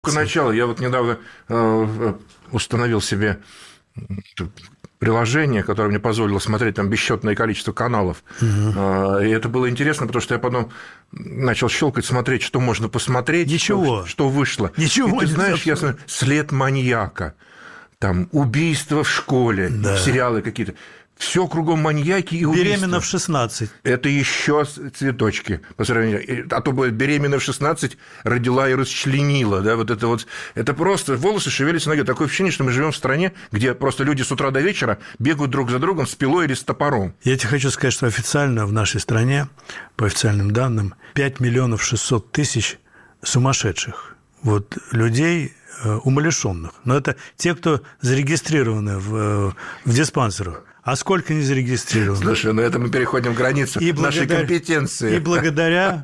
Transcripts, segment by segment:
Начало. Я вот недавно установил себе приложение, которое мне позволило смотреть там бесчетное количество каналов. И это было интересно, потому что я потом начал щелкать, смотреть, что можно посмотреть, Ничего. Что вышло. Ничего. И ты знаешь, я смотрю, «След маньяка», там «Убийство в школе», да. Сериалы какие-то. Все кругом маньяки и убийства. «Беременна в 16». Это еще цветочки по сравнению. А то будет «Беременна в 16», родила и расчленила. Да? Вот это просто волосы шевелятся ноги. Такое ощущение, что мы живем в стране, где просто люди с утра до вечера бегают друг за другом с пилой или с топором. Я тебе хочу сказать, что официально в нашей стране, по официальным данным, 5 600 000 сумасшедших. Вот людей умалишенных. Но это те, кто зарегистрированы в диспансерах. А сколько не зарегистрировано? Слушай, на это мы переходим границу нашей компетенции. И благодаря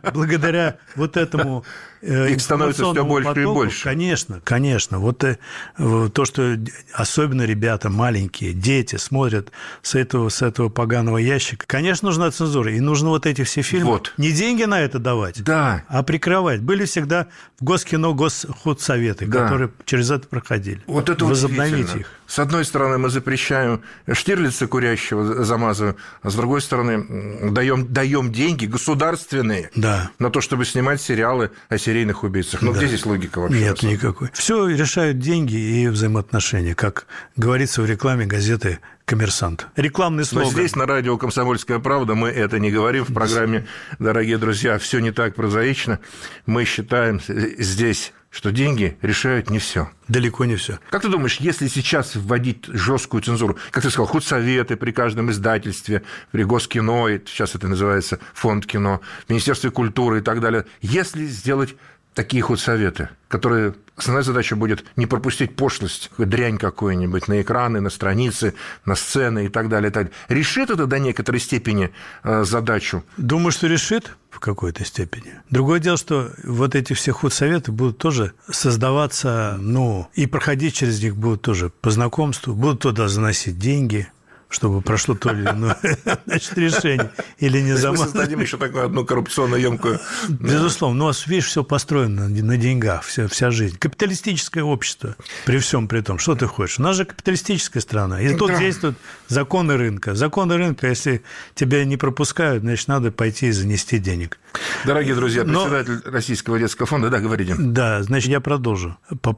вот этому их становится все больше потоку, и больше. Конечно. Вот то, что особенно ребята маленькие, дети смотрят с этого поганого ящика. Конечно, нужна цензура. И нужно вот эти все фильмы не деньги на это давать, а прикрывать. Были всегда в Госкино, Госхудсоветы, которые через это проходили. Вот это возобновить их. С одной стороны, мы запрещаем Штирлица курящего, замазываем, а с другой стороны, даем деньги государственные на то, чтобы снимать сериалы о серийных убийцах. Где здесь логика вообще? Нет никакой. Все решают деньги и взаимоотношения, как говорится в рекламе газеты «Коммерсант». Рекламный слоган. Но здесь, на радио «Комсомольская правда», мы это не говорим. В программе, дорогие друзья, все не так прозаично. Мы считаем здесь, что деньги решают не все. Далеко не все. Как ты думаешь, если сейчас вводить жесткую цензуру, как ты сказал, худсоветы при каждом издательстве, при Госкино, сейчас это называется Фонд кино, в Министерстве культуры и так далее, если сделать такие худсоветы, которые основная задача будет не пропустить пошлость, дрянь какую-нибудь на экраны, на страницы, на сцены и так далее, и так далее. Решит это до некоторой степени задачу? Думаю, что решит в какой-то степени. Другое дело, что вот эти все худсоветы будут тоже создаваться, и проходить через них будут тоже по знакомству, будут туда заносить деньги, чтобы прошло то или иное решение, или не замазано. Мы создадим еще такую одну коррупционно емкую. Безусловно. У нас, видишь, все построено на деньгах, вся жизнь. Капиталистическое общество, при всем при том. Что ты хочешь? У нас же капиталистическая страна. И тут действуют законы рынка. Законы рынка, если тебя не пропускают, значит, надо пойти и занести денег. Дорогие друзья, председатель Российского детского фонда, говорите. Да, значит, я продолжу по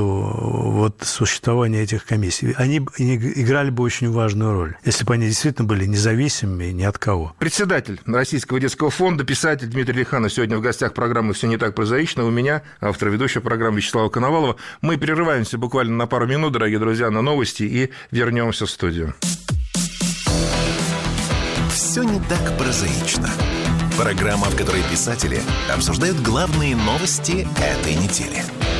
поводу существования этих комиссий. Они играли бы очень важную роль, если бы они действительно были независимыми ни от кого. Председатель Российского детского фонда, писатель Дмитрий Лиханов сегодня в гостях программы «Все не так прозаично». У меня, автор ведущего программы Вячеслава Коновалова. Мы прерываемся буквально на пару минут, дорогие друзья, на новости и вернемся в студию. «Все не так прозаично». Программа, в которой писатели обсуждают главные новости этой недели.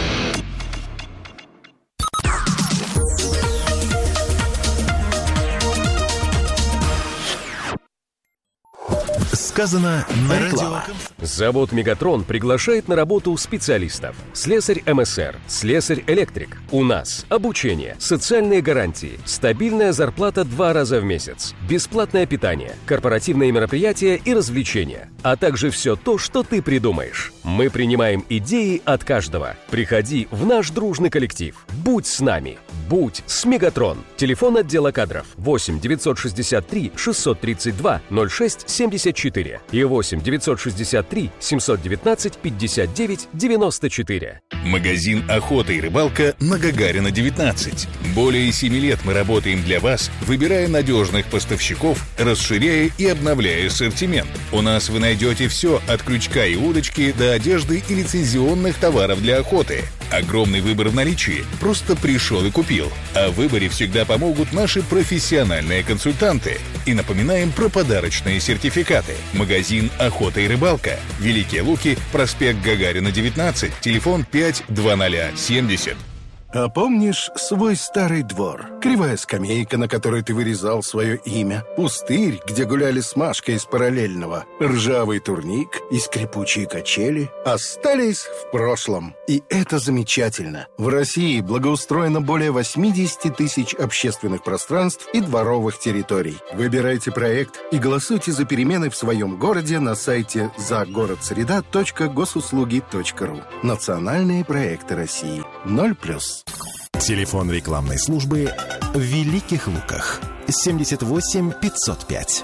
Сказано на радио. Завод «Мегатрон» приглашает на работу специалистов. Слесарь МСР, слесарь-электрик. У нас обучение, социальные гарантии, стабильная зарплата 2 раза в месяц, бесплатное питание, корпоративные мероприятия и развлечения, а также все то, что ты придумаешь. Мы принимаем идеи от каждого. Приходи в наш дружный коллектив. Будь с нами. Будь с «Мегатрон». Телефон отдела кадров 8 963 632 06 74 и 8 963 719 59 94. Магазин «Охота и рыбалка» на Гагарина, 19. Более 7 лет мы работаем для вас, выбирая надежных поставщиков, расширяя и обновляя ассортимент. У нас вы найдете все от крючка и удочки до одежды и лицензионных товаров для охоты. Огромный выбор в наличии. Просто пришел и купил. О выборе всегда помогут наши профессиональные консультанты. И напоминаем про подарочные сертификаты. Магазин «Охота и рыбалка». Великие Луки, проспект Гагарина, 19. Телефон 52070. А помнишь свой старый двор? Кривая скамейка, на которой ты вырезал свое имя, пустырь, где гуляли с Машкой из параллельного, ржавый турник и скрипучие качели остались в прошлом. И это замечательно. В России благоустроено более 80 тысяч общественных пространств и дворовых территорий. Выбирайте проект и голосуйте за перемены в своем городе на сайте загородсреда.госуслуги.ру. Национальные проекты России. 0+. Телефон рекламной службы в Великих Луках. 78 505.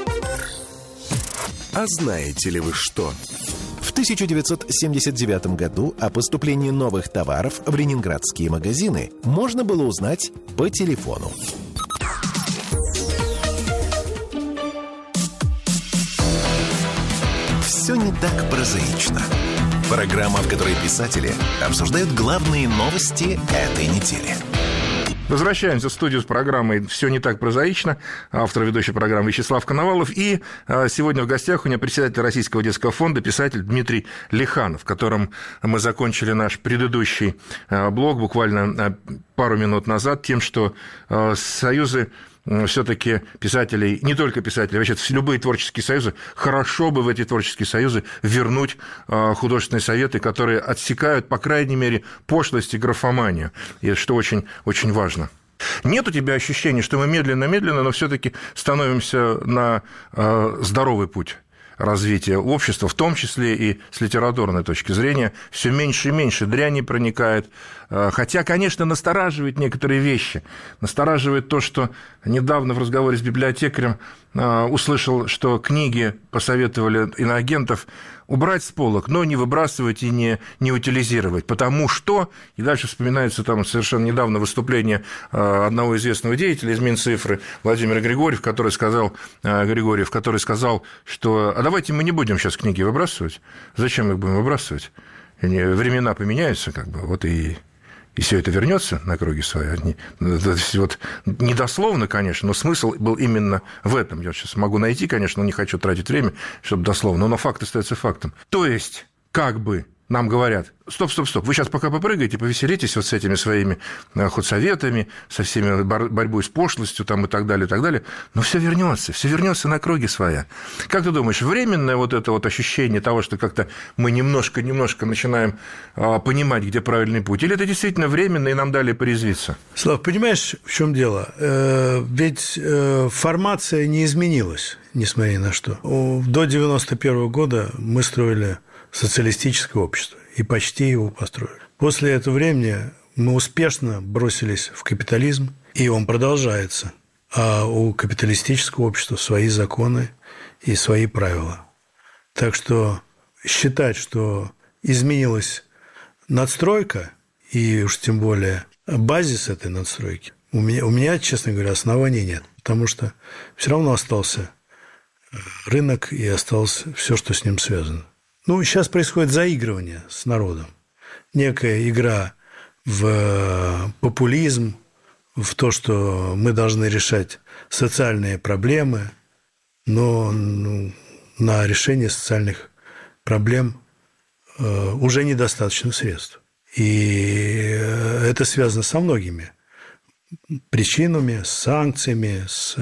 А знаете ли вы что? В 1979 году о поступлении новых товаров в ленинградские магазины можно было узнать по телефону. Все не так прозаично. Программа, в которой писатели обсуждают главные новости этой недели. Возвращаемся в студию с программой «Все не так прозаично». Автор ведущей программы Вячеслав Коновалов. И сегодня в гостях у меня председатель Российского детского фонда, писатель Дмитрий Лиханов, в котором мы закончили наш предыдущий блог буквально пару минут назад тем, что союзы все-таки писателей, не только писателей, вообще любые творческие союзы, хорошо бы в эти творческие союзы вернуть художественные советы, которые отсекают, по крайней мере, пошлость и графоманию, и что очень, очень важно. Нет у тебя ощущения, что мы медленно-медленно, но все-таки становимся на здоровый путь развития общества, в том числе и с литературной точки зрения, все меньше и меньше дряни проникает. Хотя, конечно, настораживает некоторые вещи. Настораживает то, что недавно в разговоре с библиотекарем услышал, что книги посоветовали иноагентов убрать с полок, но не выбрасывать и не утилизировать, потому что, и дальше вспоминается там совершенно недавно выступление одного известного деятеля из Минцифры Владимира Григорьева, который сказал, что а давайте мы не будем сейчас книги выбрасывать, зачем их будем выбрасывать, времена поменяются, вот и все это вернется на круги свои. Вот недословно, конечно, но смысл был именно в этом. Я сейчас могу найти, конечно, но не хочу тратить время, чтобы дословно, но факт остается фактом. То есть, нам говорят, стоп, вы сейчас пока попрыгаете, повеселитесь вот с этими своими худсоветами, со всеми борьбой с пошлостью там, и так далее, но все вернется на круги своя. Как ты думаешь, временное вот это вот ощущение того, что как-то мы немножко начинаем понимать, где правильный путь, или это действительно временно, и нам дали порезвиться? Слав, понимаешь, в чем дело? Ведь формация не изменилась, несмотря ни на что. До 1991 года мы строили социалистическое общество, и почти его построили. После этого времени мы успешно бросились в капитализм, и он продолжается. А у капиталистического общества свои законы и свои правила. Так что считать, что изменилась надстройка, и уж тем более базис этой надстройки, у меня, честно говоря, оснований нет, потому что все равно остался рынок и осталось все, что с ним связано. Сейчас происходит заигрывание с народом. Некая игра в популизм, в то, что мы должны решать социальные проблемы, но на решение социальных проблем уже недостаточно средств. И это связано со многими причинами, с санкциями, с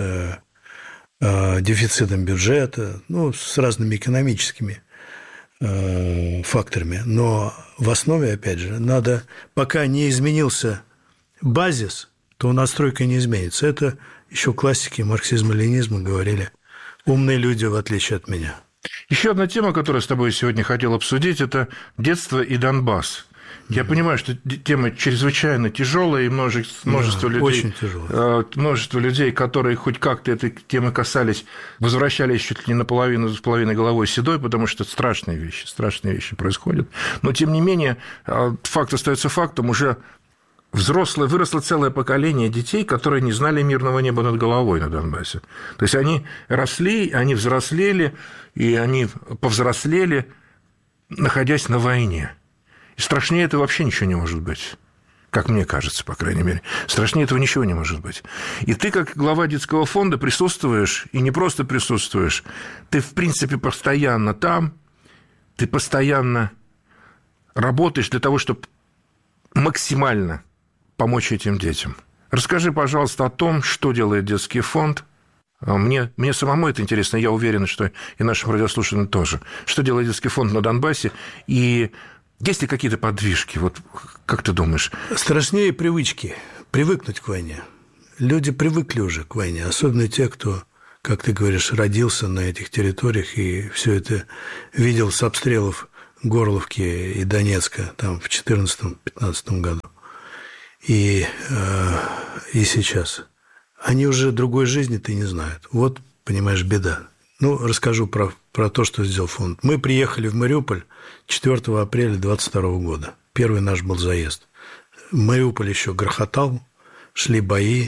дефицитом бюджета, с разными экономическими факторами. Но в основе, опять же, пока не изменился базис, то настройка не изменится. Это еще классики марксизма и ленинизма говорили умные люди, в отличие от меня. Еще одна тема, которую с тобой сегодня хотел обсудить, это детство и Донбасс. Я понимаю, что тема чрезвычайно тяжелая, и множество людей, которые хоть как-то этой темы касались, возвращались чуть ли не с половиной головой седой, потому что страшные вещи происходят. Но, тем не менее, факт остается фактом, уже выросло целое поколение детей, которые не знали мирного неба над головой на Донбассе. То есть они росли, они взрослели, и они повзрослели, находясь на войне. И страшнее этого вообще ничего не может быть. Как мне кажется, по крайней мере. Страшнее этого ничего не может быть. И ты, как глава детского фонда, присутствуешь, и не просто присутствуешь, ты, в принципе, постоянно там, ты постоянно работаешь для того, чтобы максимально помочь этим детям. Расскажи, пожалуйста, о том, что делает детский фонд. Мне самому это интересно, я уверен, что и нашим радиослушателям тоже. Что делает детский фонд на Донбассе, и есть ли какие-то подвижки? Вот как ты думаешь? Страшнее привычки. Привыкнуть к войне. Люди привыкли уже к войне, особенно те, кто, как ты говоришь, родился на этих территориях и все это видел с обстрелов Горловки и Донецка там в 2014-2015 году. И сейчас. Они уже другой жизни-то не знают. Вот, понимаешь, беда. Ну, расскажу про то, что сделал фонд. Мы приехали в Мариуполь 4 апреля 2022 года. Первый наш был заезд. Мариуполь еще грохотал, шли бои,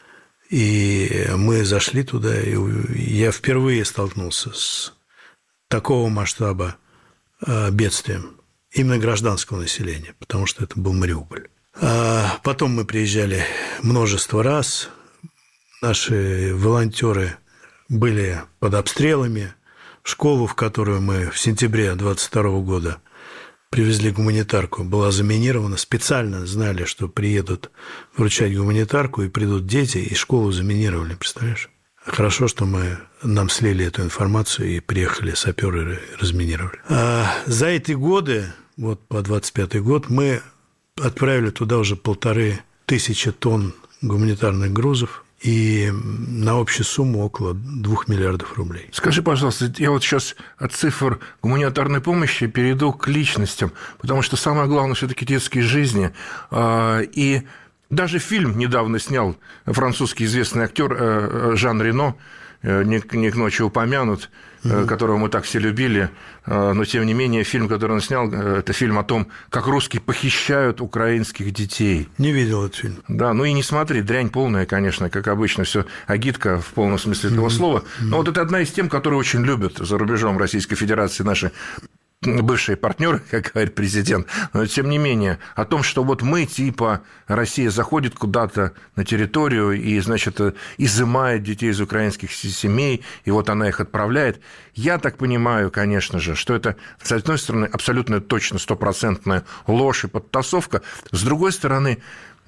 и мы зашли туда, и я впервые столкнулся с такого масштаба бедствием именно гражданского населения, потому что это был Мариуполь. А потом мы приезжали множество раз, наши волонтеры были под обстрелами, школу, в которую мы в сентябре 2022 года привезли гуманитарку, была заминирована. Специально знали, что приедут вручать гуманитарку, и придут дети, и школу заминировали, представляешь? Хорошо, что нам слили эту информацию, и приехали саперы и разминировали. А за эти годы, вот по 25-й год, мы отправили туда уже 1500 тонн гуманитарных грузов, и на общую сумму около 2 миллиардов рублей. Скажи, пожалуйста, я вот сейчас от цифр гуманитарной помощи перейду к личностям, потому что самое главное все-таки детские жизни. И даже фильм недавно снял французский известный актер Жан Рено, не к ночи упомянут, которого мы так все любили, но, тем не менее, фильм, который он снял, это фильм о том, как русские похищают украинских детей. Не видел этот фильм. Да, ну и не смотри, дрянь полная, конечно, как обычно, все агитка в полном смысле этого слова, но вот это одна из тем, которые очень любят за рубежом Российской Федерации наши бывшие партнеры, как говорит президент, но тем не менее, о том, что вот мы, типа, Россия заходит куда-то на территорию и, значит, изымает детей из украинских семей, и вот она их отправляет. Я так понимаю, конечно же, что это, с одной стороны, абсолютно точно стопроцентная ложь и подтасовка, с другой стороны,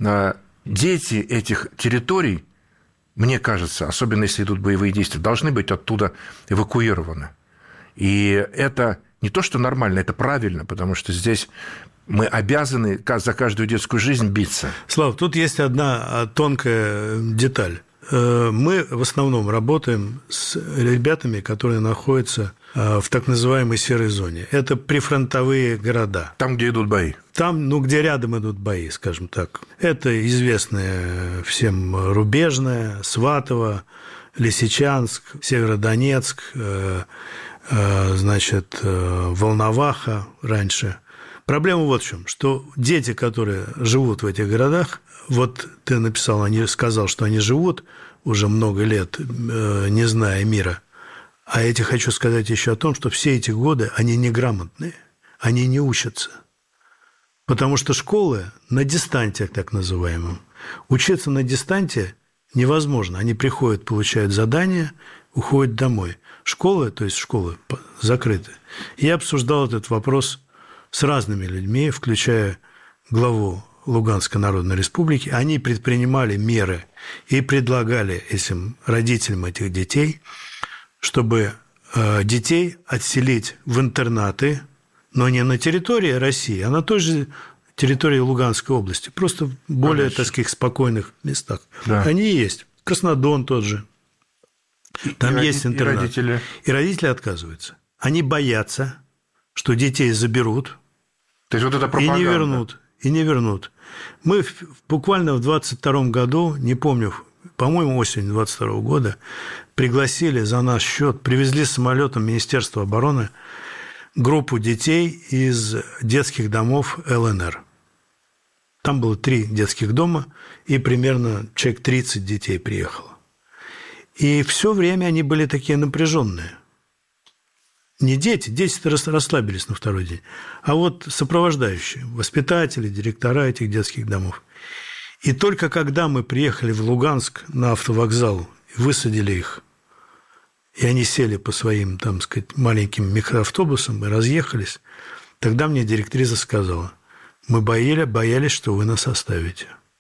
дети этих территорий, мне кажется, особенно если идут боевые действия, должны быть оттуда эвакуированы. И это не то, что нормально, это правильно, потому что здесь мы обязаны за каждую детскую жизнь биться. Слав, тут есть одна тонкая деталь. Мы в основном работаем с ребятами, которые находятся в так называемой серой зоне. Это прифронтовые города. Там, где идут бои. Там, где рядом идут бои, скажем так. Это известные всем Рубежное, Сватово, Лисичанск, Северодонецк, значит, Волноваха раньше. Проблема вот в чем, что дети, которые живут в этих городах, вот ты сказал, что они живут уже много лет, не зная мира, а я тебе хочу сказать еще о том, что все эти годы они неграмотные, они не учатся. Потому что школы на дистанте, так называемом, учиться на дистанте невозможно. Они приходят, получают задания, уходят домой. Школы, то есть школы закрыты. Я обсуждал этот вопрос с разными людьми, включая главу Луганской Народной Республики. Они предпринимали меры и предлагали этим родителям этих детей, чтобы детей отселить в интернаты, но не на территории России, а на той же территории Луганской области, просто в более, так сказать, спокойных местах. Да. Они есть. Краснодон тот же. Там есть интернат. И родители отказываются. Они боятся, что детей заберут. То есть вот это пропаганда. И не вернут. Мы буквально в 22 году, не помню, по-моему, осенью 22 года, пригласили за наш счет, привезли самолетом Министерства обороны группу детей из детских домов ЛНР. Там было 3 детских дома, и примерно человек 30 детей приехало. И все время они были такие напряженные. Не дети-то расслабились на второй день, а вот сопровождающие, воспитатели, директора этих детских домов. И только когда мы приехали в Луганск на автовокзал, высадили их, и они сели по своим, там сказать, маленьким микроавтобусам и разъехались, тогда мне директриса сказала: мы боялись, что вы нас оставите.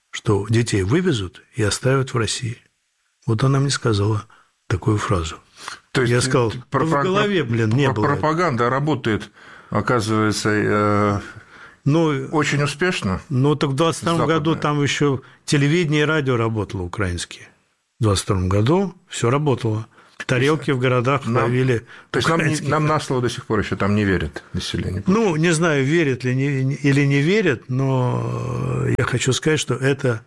что детей вывезут и оставят в России. Вот она мне сказала такую фразу. То есть я сказал, в голове, не было. Пропаганда работает, оказывается, очень успешно. Ну, так в 22 году там еще телевидение и радио работало украинские. В 22 году все работало. Тарелки в городах ловили. То есть нам на слово до сих пор еще там не верит население. Ну, не знаю, верят ли или не верят, но я хочу сказать, что это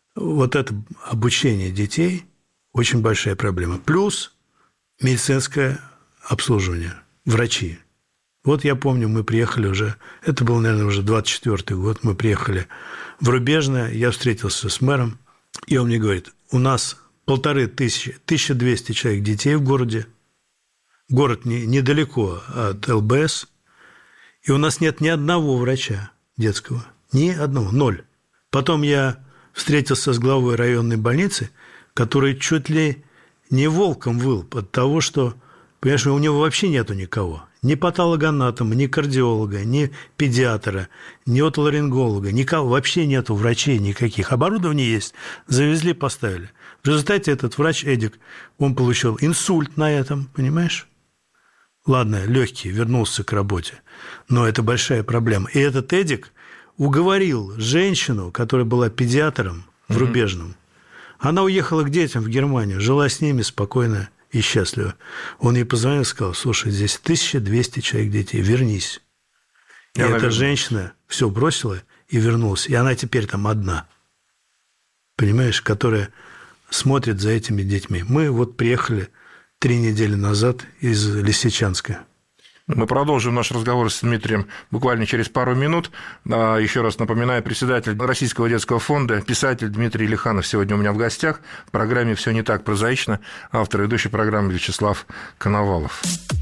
обучение детей очень большая проблема. Плюс медицинское обслуживание, врачи. Вот я помню, мы приехали уже, это был, наверное, уже 24-й год, мы приехали в Рубежное, я встретился с мэром, и он мне говорит, у нас 1500, 1200 человек детей в городе, город недалеко от ЛБС, и у нас нет ни одного врача детского, ни одного, 0. Потом я встретился с главой районной больницы, который чуть ли не волком выл от того, что, понимаешь, у него вообще нету никого. Ни патологоанатома, ни кардиолога, ни педиатра, ни отоларинголога, никого, вообще нету врачей никаких. Оборудование есть, завезли, поставили. В результате этот врач Эдик, он получил инсульт на этом, понимаешь? Ладно, легкий, вернулся к работе, но это большая проблема. И этот Эдик уговорил женщину, которая была педиатром в Рубежном, она уехала к детям в Германию, жила с ними спокойно и счастливо. Он ей позвонил и сказал, слушай, здесь 1200 человек детей, вернись. И эта женщина все бросила и вернулась. И она теперь там одна, понимаешь, которая смотрит за этими детьми. Мы вот приехали 3 недели назад из Лисичанска. Мы продолжим наш разговор с Дмитрием буквально через пару минут. Еще раз напоминаю, председатель Российского детского фонда, писатель Дмитрий Лиханов сегодня у меня в гостях. В программе «Все не так прозаично». Автор и ведущий программы Вячеслав Коновалов.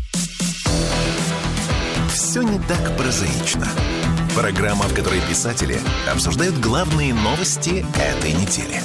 «Все не так прозаично». Программа, в которой писатели обсуждают главные новости этой недели.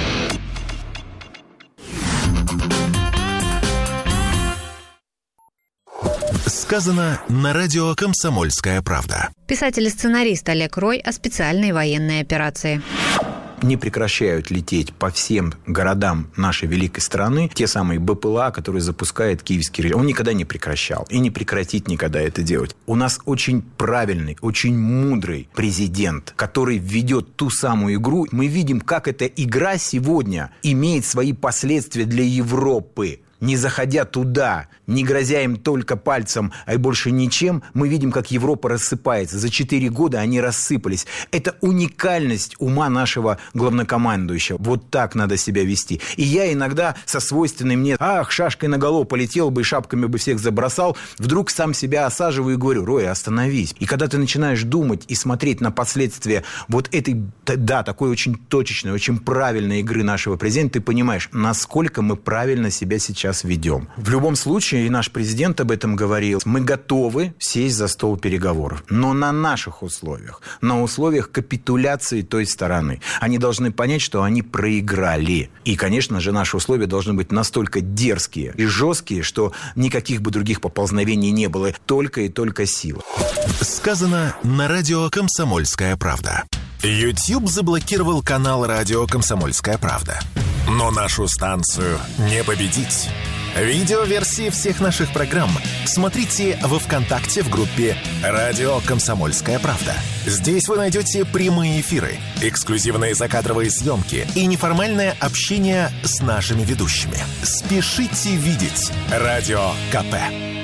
Сказано на радио «Комсомольская правда». Писатель и сценарист Олег Рой о специальной военной операции. Не прекращают лететь по всем городам нашей великой страны те самые БПЛА, которые запускает киевский режим. Он никогда не прекращал и не прекратит никогда это делать. У нас очень правильный, очень мудрый президент, который ведет ту самую игру. Мы видим, как эта игра сегодня имеет свои последствия для Европы. Не заходя туда, не грозя им только пальцем, а и больше ничем, мы видим, как Европа рассыпается. За 4 года они рассыпались. Это уникальность ума нашего главнокомандующего. Вот так надо себя вести. И я иногда со свойственной мне, шашкой наголо полетел бы и шапками бы всех забросал, вдруг сам себя осаживаю и говорю, Рой, остановись. И когда ты начинаешь думать и смотреть на последствия вот этой, такой очень точечной, очень правильной игры нашего президента, ты понимаешь, насколько мы правильно себя сейчас ведем. В любом случае, и наш президент об этом говорил, мы готовы сесть за стол переговоров, но на наших условиях, на условиях капитуляции той стороны. Они должны понять, что они проиграли. И, конечно же, наши условия должны быть настолько дерзкие и жесткие, что никаких бы других поползновений не было, только и только сила. Сказано на радио «Комсомольская правда». YouTube заблокировал канал радио «Комсомольская правда». Но нашу станцию не победить. Видеоверсии всех наших программ смотрите во ВКонтакте в группе «Радио Комсомольская правда». Здесь вы найдете прямые эфиры, эксклюзивные закадровые съемки и неформальное общение с нашими ведущими. Спешите видеть Радио КП.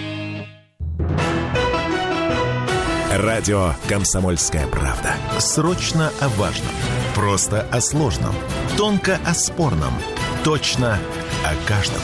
Радио «Комсомольская правда». Срочно о важном. Просто о сложном. Тонко о спорном. Точно о каждом.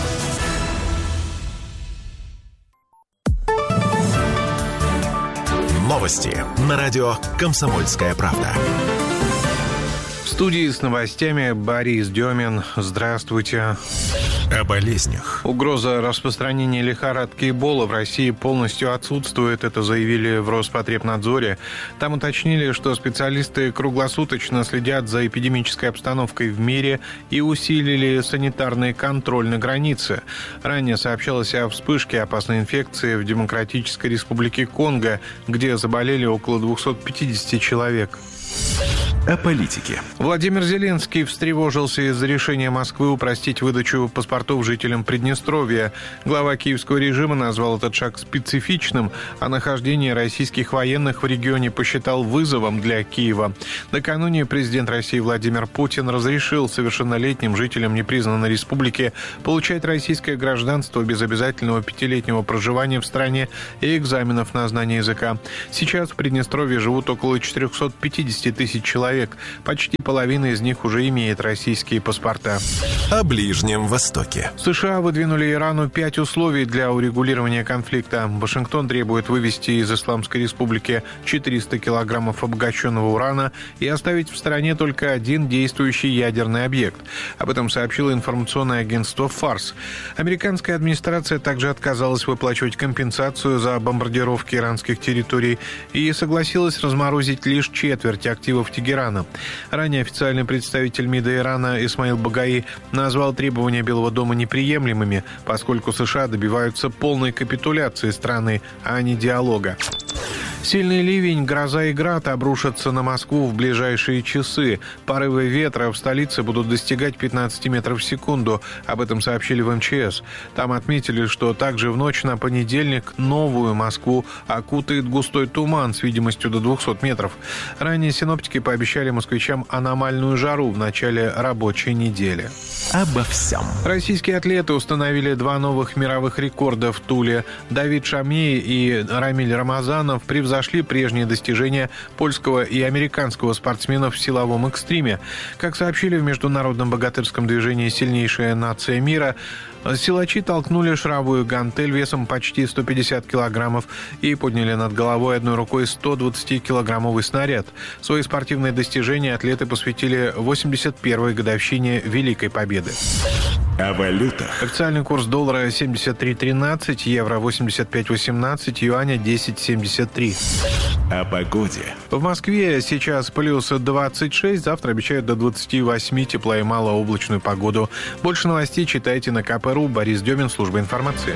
Новости на радио «Комсомольская правда». В студии с новостями Борис Демин. Здравствуйте. О болезнях. Угроза распространения лихорадки Эбола в России полностью отсутствует. Это заявили в Роспотребнадзоре. Там уточнили, что специалисты круглосуточно следят за эпидемической обстановкой в мире и усилили санитарный контроль на границе. Ранее сообщалось о вспышке опасной инфекции в Демократической Республике Конго, где заболели около 250 человек. о политике. Владимир Зеленский встревожился из-за решения Москвы упростить выдачу паспортов жителям Приднестровья. Глава киевского режима назвал этот шаг специфичным, а нахождение российских военных в регионе посчитал вызовом для Киева. Накануне президент России Владимир Путин разрешил совершеннолетним жителям непризнанной республики получать российское гражданство без обязательного 5-летнего проживания в стране и экзаменов на знание языка. Сейчас в Приднестровье живут около 450 тысяч человек. Почти половина из них уже имеет российские паспорта. О Ближнем Востоке. США выдвинули Ирану 5 условий для урегулирования конфликта. Вашингтон требует вывести из Исламской Республики 400 килограммов обогащенного урана и оставить в стране только один действующий ядерный объект. Об этом сообщило информационное агентство «Фарс». Американская администрация также отказалась выплачивать компенсацию за бомбардировки иранских территорий и согласилась разморозить лишь четверть активов Тегерана. Ранее официальный представитель МИДа Ирана Исмаил Багаи назвал требования Белого дома неприемлемыми, поскольку США добиваются полной капитуляции страны, а не диалога. Сильный ливень, гроза и град обрушатся на Москву в ближайшие часы. Порывы ветра в столице будут достигать 15 метров в секунду. Об этом сообщили в МЧС. Там отметили, что также в ночь на понедельник новую Москву окутает густой туман с видимостью до 200 метров. Ранее синоптики пообещали москвичам аномальную жару в начале рабочей недели. Обо всем. Российские атлеты установили 2 новых мировых рекорда в Туле. Давид Шамей и Рамиль Рамазанов превзошли прежние достижения польского и американского спортсменов в силовом экстриме. Как сообщили в международном богатырском движении «Сильнейшая нация мира», силачи толкнули шаровую гантель весом почти 150 килограммов и подняли над головой одной рукой 120-килограммовый снаряд. Свои спортивные достижения атлеты посвятили 81-й годовщине Великой Победы. О валютах. Официальный курс доллара 73.13, евро 85.18, юаня 10.73. О погоде. В Москве сейчас плюс 26, завтра обещают до 28 тепла и малооблачную погоду. Больше новостей читайте на КП.ру. Борис Демин, служба информации.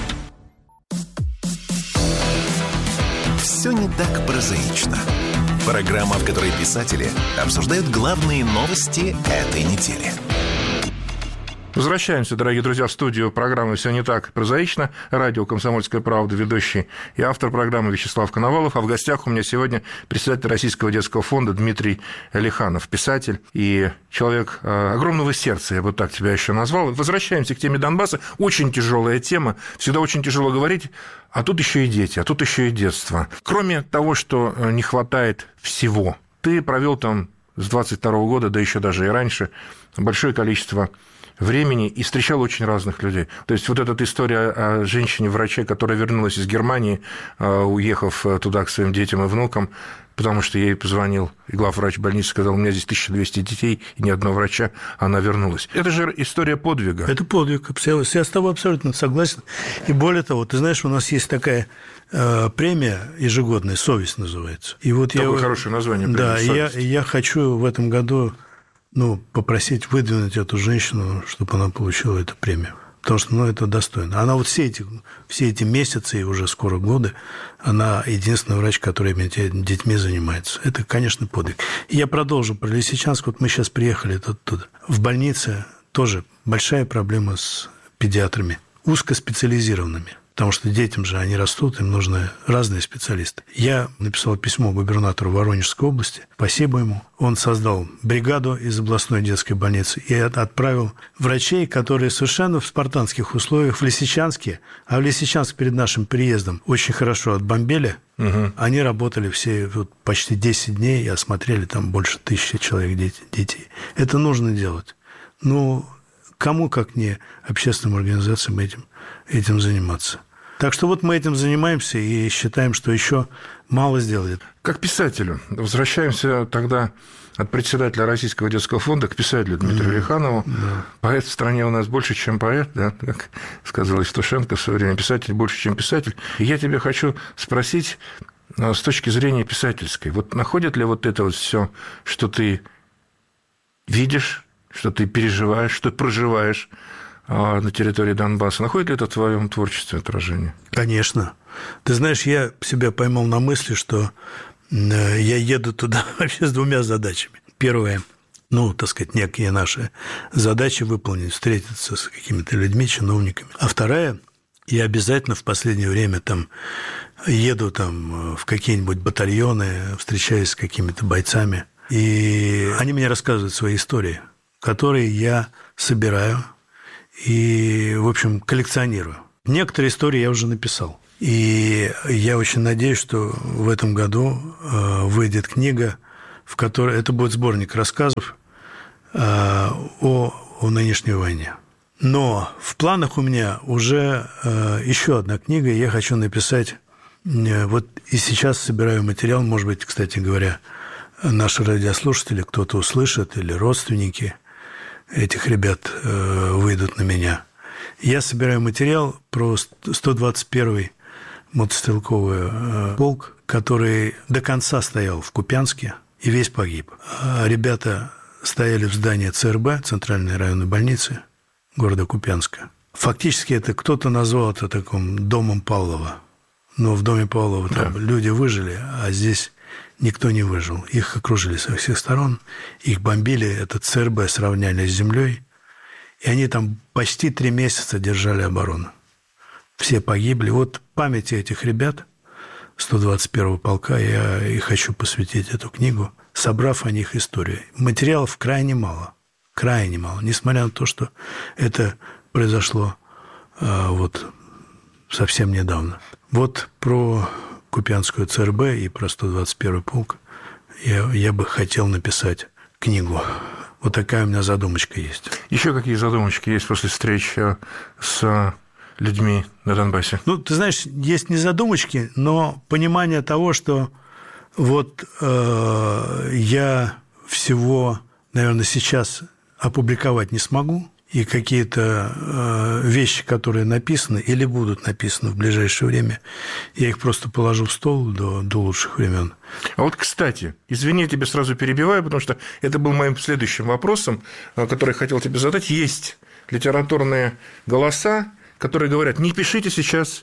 Все не так прозаично. Программа, в которой писатели обсуждают главные новости этой недели. Возвращаемся, дорогие друзья, в студию программы «Все не так прозаично». Радио «Комсомольская правда», ведущий и автор программы Вячеслав Коновалов. А в гостях у меня сегодня председатель Российского детского фонда Дмитрий Лиханов, писатель и человек огромного сердца, я бы так тебя еще назвал. Возвращаемся к теме Донбасса. Очень тяжелая тема, всегда очень тяжело говорить. А тут еще и дети, а тут еще и детство. Кроме того, что не хватает всего, ты провел там с 22 года, да еще даже и раньше, большое количество времени и встречал очень разных людей. То есть вот эта история о женщине-враче, которая вернулась из Германии, уехав туда к своим детям и внукам, потому что ей позвонил главврач больницы, сказал, у меня здесь 1200 детей и ни одного врача, она вернулась. Это же история подвига. Это подвиг. Я с тобой абсолютно согласен. И более того, ты знаешь, у нас есть такая премия ежегодная, «Совесть» называется. И вот такое хорошее название. Да, я хочу в этом году попросить выдвинуть эту женщину, чтобы она получила эту премию. Потому что, это достойно. Она вот все эти месяцы и уже скоро годы, она единственный врач, который этими детьми занимается. Это, конечно, подвиг. И я продолжу про Лисичанск. Вот мы сейчас приехали оттуда. В больнице тоже большая проблема с педиатрами, узкоспециализированными. Потому что детям же они растут, им нужны разные специалисты. Я написал письмо губернатору Воронежской области, спасибо ему. Он создал бригаду из областной детской больницы и отправил врачей, которые совершенно в спартанских условиях в Лисичанске, а в Лисичанск перед нашим приездом очень хорошо отбомбили. Угу. Они работали все почти 10 дней и осмотрели там больше 1000 человек детей. Это нужно делать. Кому, как не общественным организациям, этим заниматься. Так что вот мы этим занимаемся и считаем, что еще мало сделали. Как писателю, возвращаемся тогда от председателя Российского детского фонда к писателю Дмитрию Лиханову. Да. Поэт в стране у нас больше, чем поэт, да, как сказал Евтушенко в свое время, писатель больше, чем писатель. И я тебя хочу спросить с точки зрения писательской. Вот находит ли вот это вот все, что ты видишь, что ты переживаешь, что ты проживаешь на территории Донбасса, находит ли это в твоем творчестве отражение? Конечно. Ты знаешь, я себя поймал на мысли, что Я еду туда вообще с двумя задачами. Первая, некие наши задачи выполнить, встретиться с какими-то людьми, чиновниками. А вторая, я обязательно в последнее время еду в какие-нибудь батальоны, встречаюсь с какими-то бойцами, и они мне рассказывают свои истории, которые я собираю и, в общем, коллекционирую. Некоторые истории я уже написал. И я очень надеюсь, что в этом году выйдет книга, в которой это будет сборник рассказов о нынешней войне. Но в планах у меня уже еще одна книга, я хочу написать, вот и сейчас собираю материал, может быть, кстати говоря, наши радиослушатели, кто-то услышит, или родственники этих ребят выйдут на меня. Я собираю материал про 121-й мотострелковый полк, который до конца стоял в Купянске и весь погиб. Ребята стояли в здании ЦРБ, Центральной районной больницы города Купянска. Фактически это кто-то назвал это таким домом Павлова. Но в доме Павлова там люди выжили, а здесь никто не выжил. Их окружили со всех сторон, их бомбили, этот ЦРБ сравняли с землей, и они там почти 3 месяца держали оборону. Все погибли. Вот памяти этих ребят 121-го полка я и хочу посвятить эту книгу, собрав о них историю. Материалов крайне мало, несмотря на то, что это произошло совсем недавно. Вот про Купянскую ЦРБ и про 121-й полк я бы хотел написать книгу. Вот такая у меня задумочка есть. Еще какие задумочки есть после встреч с людьми на Донбассе? Ты знаешь, есть не задумочки, но понимание того, что я всего, наверное, сейчас опубликовать не смогу, и какие-то вещи, которые написаны или будут написаны в ближайшее время, я их просто положу в стол до лучших времен. А вот, кстати, извини, я тебя сразу перебиваю, потому что это был моим следующим вопросом, который я хотел тебе задать. Есть литературные голоса, которые говорят: не пишите сейчас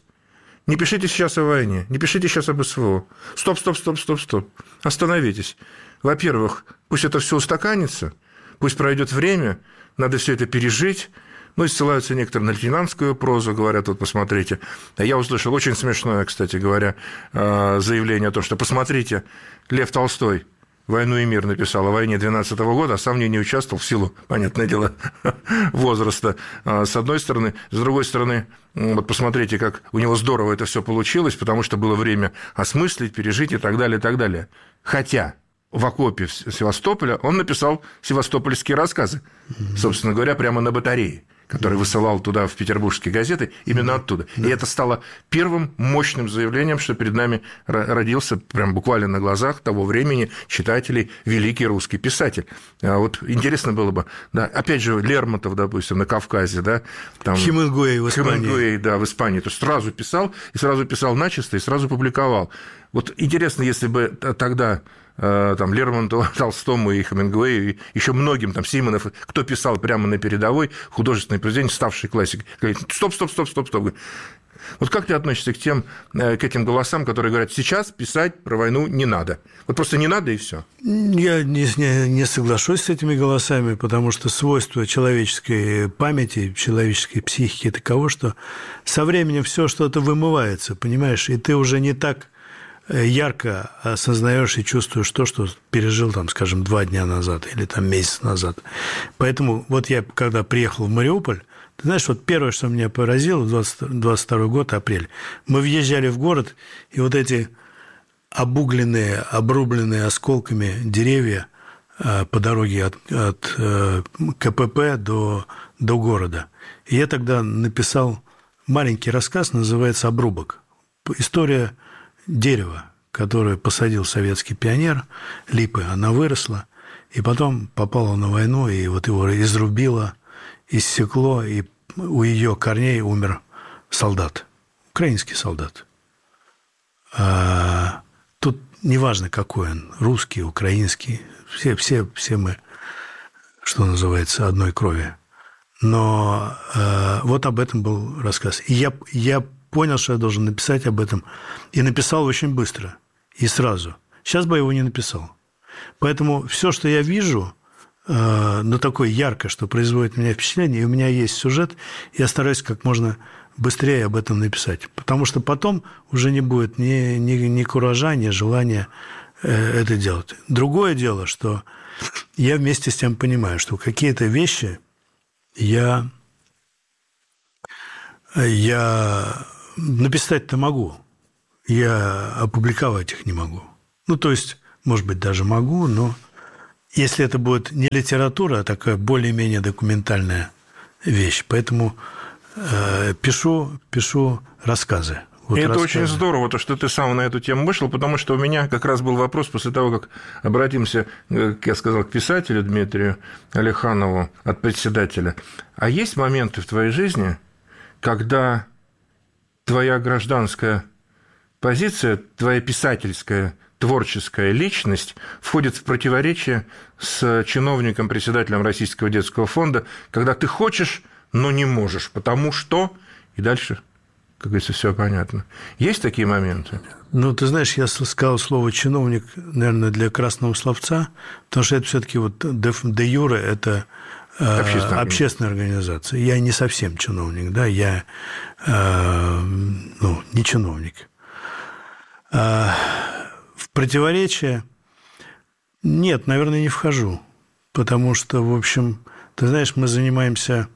о войне, не пишите сейчас об СВО. Стоп. Остановитесь. Во-первых, пусть это все устаканится, пусть пройдет время, надо все это пережить. И ссылаются некоторые на лейтенантскую прозу, говорят: вот посмотрите. Я услышал очень смешное, кстати говоря, заявление о том, что посмотрите, Лев Толстой «Войну и мир» написал о войне 12 года, а сам в ней не участвовал в силу, понятное дело, возраста, с одной стороны. С другой стороны, вот посмотрите, как у него здорово это все получилось, потому что было время осмыслить, пережить и так далее, и так далее. Хотя в окопе Севастополя он написал севастопольские рассказы, собственно говоря, прямо на батарее, который высылал туда, в петербургские газеты, именно оттуда. И это стало первым мощным заявлением, что перед нами родился, прям буквально на глазах того времени, читателей, великий русский писатель. Вот интересно было бы, да, опять же, Лермонтов, допустим, на Кавказе, да, там, Хемингуэй в Испании. Хемингуэй, да, в Испании. То есть сразу писал начисто, и сразу публиковал. Вот интересно, если бы тогда Лермонтову, Толстому и Хемингуэю, и еще многим, Симонов, кто писал прямо на передовой художественное произведение, ставший классикой, говорит: стоп. Вот как ты относишься к этим голосам, которые говорят: сейчас писать про войну не надо? Вот просто не надо, и все. Я не соглашусь с этими голосами, потому что свойство человеческой памяти, человеческой психики таково, что со временем все что-то вымывается, понимаешь, и ты уже не так ярко осознаешь и чувствуешь то, что пережил, 2 дня назад или месяц назад. Поэтому вот я, когда приехал в Мариуполь, ты знаешь, вот первое, что меня поразило, 22 год, апрель, мы въезжали в город, и вот эти обугленные, обрубленные осколками деревья по дороге от КПП до города. И я тогда написал маленький рассказ, называется «Обрубок». История дерево, которое посадил советский пионер, липы, она выросла, и потом попала на войну, и вот его изрубило, иссекло, и у ее корней умер солдат, украинский солдат. Тут неважно, какой он, русский, украинский, все мы, что называется, одной крови. Но вот об этом был рассказ. И я понял, что я должен написать об этом, и написал очень быстро и сразу. сейчас бы я его не написал. Поэтому все, что я вижу, такое яркое, что производит на меня впечатление, и у меня есть сюжет, я стараюсь как можно быстрее об этом написать. Потому что потом уже не будет ни куража, ни желания это делать. Другое дело, что я вместе с тем понимаю, что какие-то вещи я написать-то могу, я опубликовать их не могу. То есть, может быть, даже могу, но если это будет не литература, а такая более-менее документальная вещь. Поэтому пишу рассказы. Вот это очень здорово, то, что ты сам на эту тему вышел, потому что у меня как раз был вопрос после того, как обратимся, как я сказал, к писателю Дмитрию Алиханову от председателя. А есть моменты в твоей жизни, когда твоя гражданская позиция, твоя писательская, творческая личность входит в противоречие с чиновником, председателем Российского детского фонда, когда ты хочешь, но не можешь, потому что... И дальше... Как говорится, все понятно. Есть такие моменты? Ты знаешь, я сказал слово «чиновник», наверное, для красного словца, потому что это все-таки де юре – это общественная организация. Я не совсем чиновник, да, я не чиновник. В противоречие нет, наверное, не вхожу, потому что, в общем, ты знаешь, мы занимаемся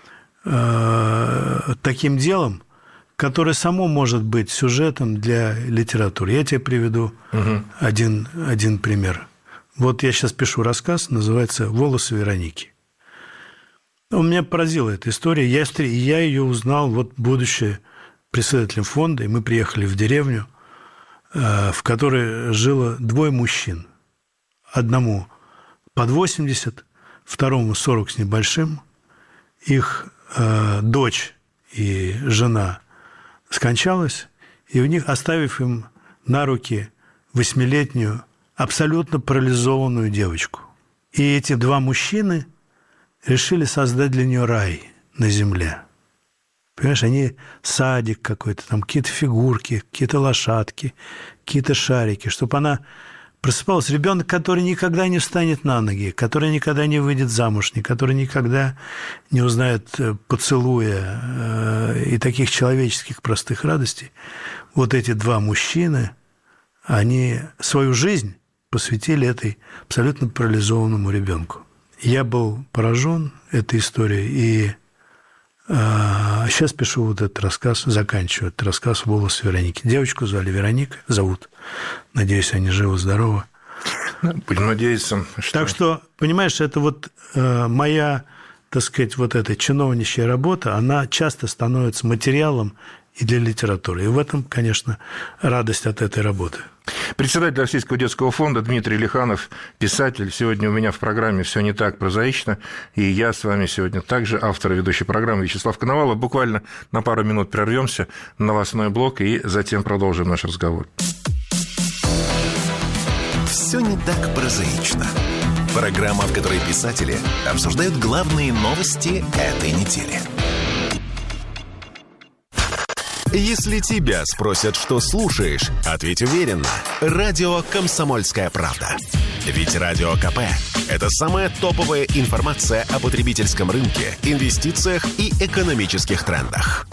таким делом, которое само может быть сюжетом для литературы. Я тебе приведу один пример. Вот я сейчас пишу рассказ, называется «Волосы Вероники». Меня поразила эта история. Я ее узнал, будучи председателем фонда, и мы приехали в деревню, в которой жило 2 мужчин. Одному под 80, второму 40 с небольшим. Их дочь и жена скончалась, и у них, оставив им на руки 8-летнюю, абсолютно парализованную девочку. И эти 2 мужчины решили создать для нее рай на земле. Понимаешь, они садик какой-то, там какие-то фигурки, какие-то лошадки, какие-то шарики, чтобы она просыпалась. Ребенок, который никогда не встанет на ноги, который никогда не выйдет замуж, который никогда не узнает поцелуя и таких человеческих простых радостей. Вот эти 2 мужчины, они свою жизнь посвятили этой абсолютно парализованному ребенку. Я был поражен этой историей, и сейчас пишу этот рассказ, заканчиваю этот рассказ «Волосы Вероники». Девочку звали Вероника, зовут. Надеюсь, они живы-здоровы. Будем надеяться, что... Так что, понимаешь, это моя, так сказать, эта чиновничья работа, она часто становится материалом и для литературы. И в этом, конечно, радость от этой работы. Председатель Российского детского фонда Дмитрий Алиханов, писатель. Сегодня у меня в программе «Все не так прозаично». И я с вами сегодня также, автор и ведущий программы Вячеслав Коновалов. Буквально на пару минут прервемся, новостной блок, и затем продолжим наш разговор. «Все не так прозаично». Программа, в которой писатели обсуждают главные новости этой недели. Если тебя спросят, что слушаешь, ответь уверенно. Радио «Комсомольская правда». Ведь Радио КП – это самая топовая информация о потребительском рынке, инвестициях и экономических трендах.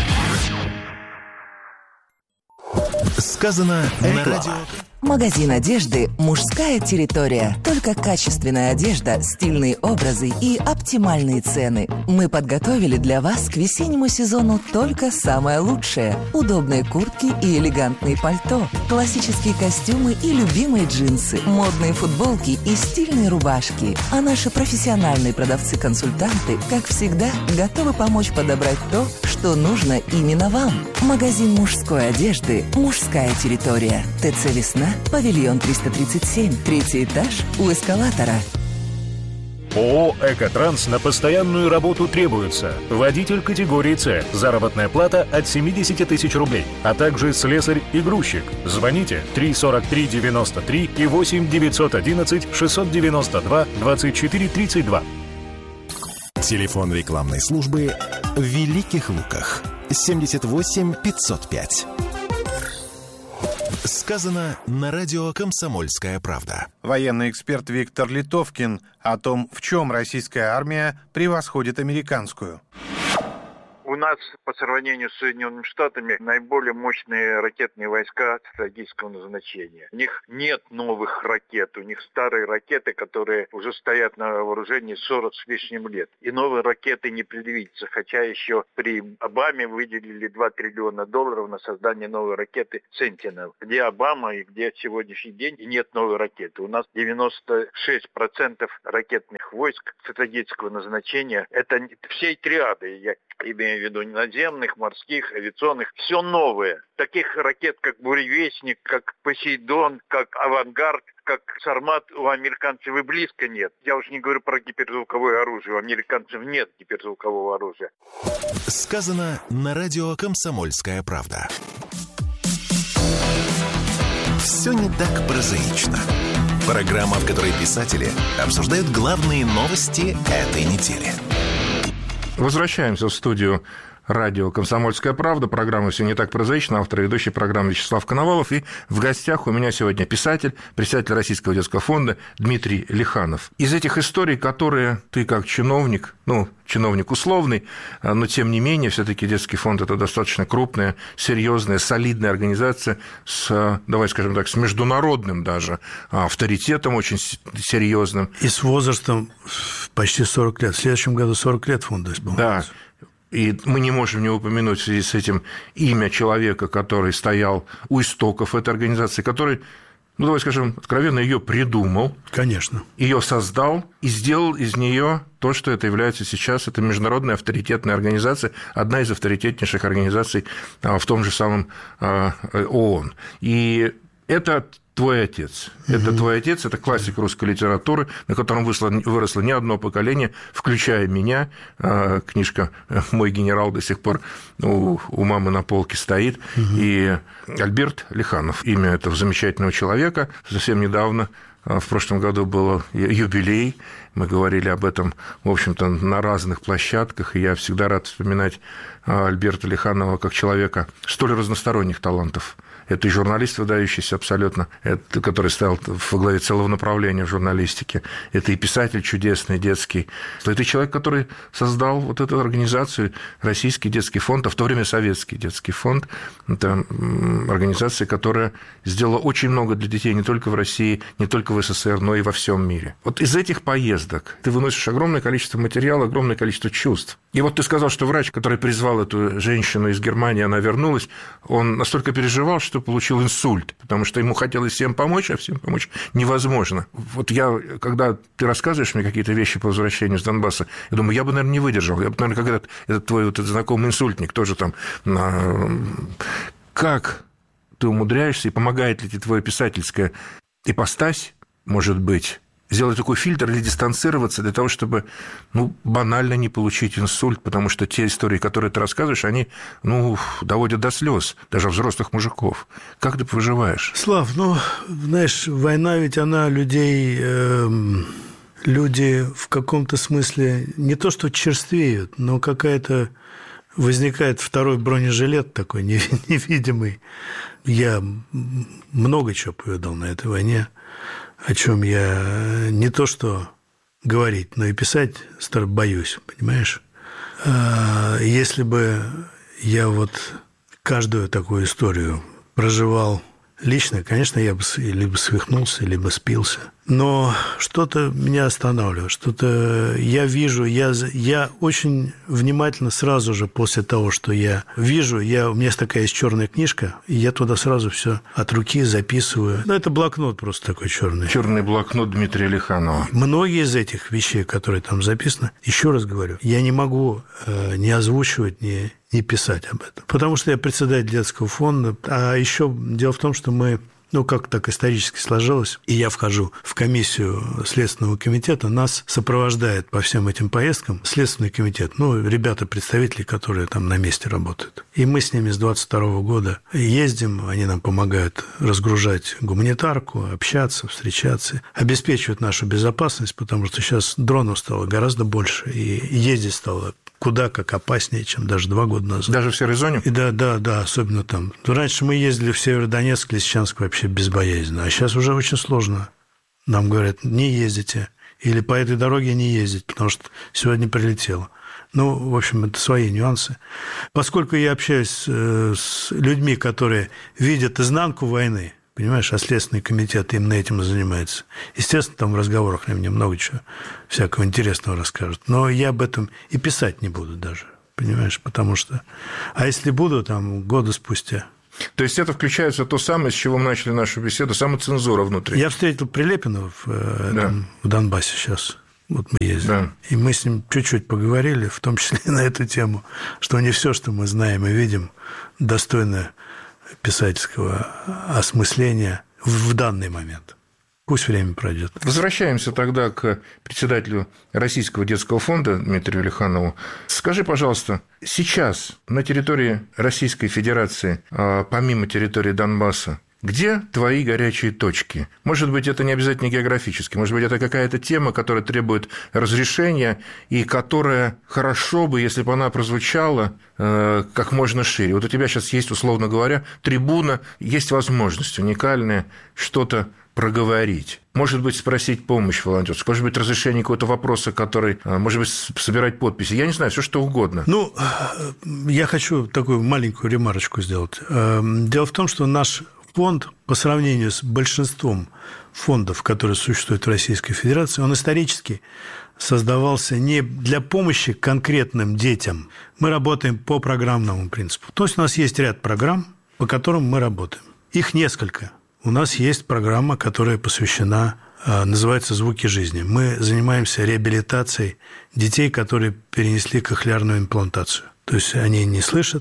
Сказано на радио. Магазин одежды «Мужская территория». Только качественная одежда, стильные образы и оптимальные цены. Мы подготовили для вас к весеннему сезону только самое лучшее. Удобные куртки и элегантные пальто, классические костюмы и любимые джинсы, модные футболки и стильные рубашки. А наши профессиональные продавцы-консультанты, как всегда, готовы помочь подобрать то, что нужно именно вам. Магазин мужской одежды «Мужская территория». ТЦ «Весна», павильон 337, 3-й этаж у эскалатора. ООО «Экотранс» на постоянную работу требуется. Водитель категории «С». Заработная плата от 70 тысяч рублей. А также слесарь и грузчик. Звоните 343-93 и 8-911-692-24-32. Телефон рекламной службы в Великих Луках. 78 505. Сказано на радио «Комсомольская правда». Военный эксперт Виктор Литовкин о том, в чем российская армия превосходит американскую. У нас по сравнению с Соединенными Штатами наиболее мощные ракетные войска стратегического назначения. У них нет новых ракет, у них старые ракеты, которые уже стоят на вооружении 40 с лишним лет. И новые ракеты не предвидится, хотя еще при Обаме выделили $2 триллиона на создание новой ракеты «Сентинел». Где Обама и где сегодняшний день, и нет новой ракеты. У нас 96% ракетных войск стратегического назначения. Это всей триады, я имею в виду наземных, морских, авиационных, все новое. Таких ракет, как «Буревестник», как «Посейдон», как «Авангард», как «Сармат» у американцев и близко нет. Я уж не говорю про гиперзвуковое оружие. У американцев нет гиперзвукового оружия. Сказано на радио «Комсомольская правда». Все не так прозаично. Программа, в которой писатели обсуждают главные новости этой недели. Возвращаемся в студию радио «Комсомольская правда». Программа «Все не так прозаично». Автор и ведущий программы Вячеслав Коновалов. И в гостях у меня сегодня писатель, председатель Российского детского фонда Дмитрий Лиханов. Из этих историй, которые ты как чиновник, чиновник условный, но тем не менее, все-таки детский фонд – это достаточно крупная, серьезная, солидная организация с, давай скажем так, с международным даже авторитетом очень серьезным. И с возрастом почти 40 лет. В следующем году 40 лет фонду исполняется. Да. И мы не можем не упомянуть в связи с этим имя человека, который стоял у истоков этой организации, который, давай скажем, откровенно ее придумал. Конечно. Ее создал и сделал из нее то, что это является сейчас. Это международная авторитетная организация, одна из авторитетнейших организаций в том же самом ООН. И это твой отец. Это твой отец, это классик русской литературы, на котором выросло не одно поколение, включая меня. Книжка «Мой генерал» до сих пор у мамы на полке стоит. И Альберт Лиханов, имя этого замечательного человека. Совсем недавно, в прошлом году, был юбилей. Мы говорили об этом, в общем-то, на разных площадках. И я всегда рад вспоминать Альберта Лиханова как человека столь разносторонних талантов. Это и журналист, выдающийся абсолютно, это, который стоял во главе целого направления в журналистике. Это и писатель чудесный, детский. Это человек, который создал вот эту организацию Российский детский фонд, а в то время Советский детский фонд. Это организация, которая сделала очень много для детей не только в России, не только в СССР, но и во всем мире. Вот из этих поездок ты выносишь огромное количество материала, огромное количество чувств. И вот ты сказал, что врач, который призвал эту женщину из Германии, она вернулась, он настолько переживал, что получил инсульт, потому что ему хотелось всем помочь, а всем помочь невозможно. Вот когда ты рассказываешь мне какие-то вещи по возвращению с Донбасса, я думаю, я бы, наверное, не выдержал. Я бы, наверное, как этот твой вот этот знакомый инсультник тоже там... Как ты умудряешься, и помогает ли тебе твоя писательская ипостась, может быть, сделать такой фильтр или дистанцироваться для того, чтобы, банально не получить инсульт, потому что те истории, которые ты рассказываешь, они, доводят до слез даже взрослых мужиков. Как ты выживаешь? Слав, знаешь, война ведь она людей... Люди в каком-то смысле не то что черствеют, но какая-то возникает второй бронежилет такой невидимый. Я много чего повидал на этой войне, о чем я не то что говорить, но и писать боюсь, понимаешь? Если бы я вот каждую такую историю проживал лично, конечно, я бы либо свихнулся, либо спился. Но что-то меня останавливает, что-то я вижу, я очень внимательно сразу же после того, что я вижу, у меня есть такая черная книжка, и я туда сразу все от руки записываю. Это блокнот просто такой черный. Черный блокнот Дмитрия Лиханова. Многие из этих вещей, которые там записаны, еще раз говорю, я не могу не озвучивать, не писать об этом. Потому что я председатель детского фонда, а еще дело в том, что мы... как так исторически сложилось, и я вхожу в комиссию Следственного комитета, нас сопровождает по всем этим поездкам Следственный комитет, ребята-представители, которые там на месте работают. И мы с ними с 22 года ездим, они нам помогают разгружать гуманитарку, общаться, встречаться, обеспечивают нашу безопасность, потому что сейчас дронов стало гораздо больше, и ездить стало куда как опаснее, чем даже 2 года назад. Даже в серой зоне? И да, особенно там. Раньше мы ездили в Северодонецк, Лисичанск вообще безбоязненно, а сейчас уже очень сложно. Нам говорят, не ездите, или по этой дороге не ездить, потому что сегодня прилетело. Ну, в общем, это свои нюансы. Поскольку я общаюсь с людьми, которые видят изнанку войны, понимаешь, а Следственный комитет именно этим и занимается. Естественно, там в разговорах мне много чего всякого интересного расскажут. Но я об этом и писать не буду даже, понимаешь, потому что... А если буду, там, года спустя... То есть это включается то самое, с чего мы начали нашу беседу, самоцензура внутри. Я встретил Прилепина в Донбассе сейчас. Вот мы ездили. Да. И мы с ним чуть-чуть поговорили, в том числе и на эту тему, что не все, что мы знаем и видим, достойно писательского осмысления в данный момент. Пусть время пройдет. Возвращаемся тогда к председателю Российского детского фонда Дмитрию Лиханову. Скажи, пожалуйста, сейчас на территории Российской Федерации, помимо территории Донбасса, где твои горячие точки? Может быть, это не обязательно географически, может быть, это какая-то тема, которая требует разрешения и которая хорошо бы, если бы она прозвучала как можно шире. Вот у тебя сейчас есть, условно говоря, трибуна, есть возможность уникальная что-то проговорить. Может быть, спросить помощь волонтерскую, может быть, разрешение какого-то вопроса, который, может быть, собирать подписи. Я не знаю, все что угодно. Ну, я хочу такую маленькую ремарочку сделать. Дело в том, что наш фонд, по сравнению с большинством фондов, которые существуют в Российской Федерации, он исторически создавался не для помощи конкретным детям. Мы работаем по программному принципу. То есть у нас есть ряд программ, по которым мы работаем. Их несколько. У нас есть программа, которая посвящена, называется «Звуки жизни». Мы занимаемся реабилитацией детей, которые перенесли кохлеарную имплантацию. То есть они не слышат,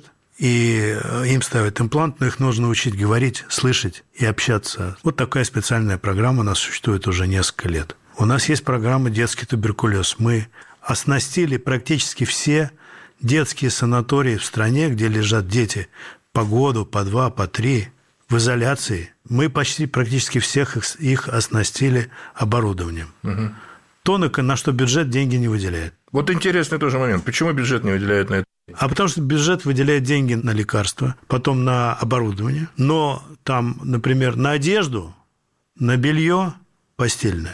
и им ставят имплант, но их нужно учить говорить, слышать и общаться. Вот такая специальная программа у нас существует уже несколько лет. У нас есть программа «Детский туберкулез». Мы оснастили практически все детские санатории в стране, где лежат дети по году, по 2, по 3 в изоляции. Мы практически всех их оснастили оборудованием. Угу. То, на что бюджет деньги не выделяет. Вот интересный тоже момент. Почему бюджет не выделяет на это? А потому что бюджет выделяет деньги на лекарства, потом на оборудование, но там, например, на одежду, на белье постельное,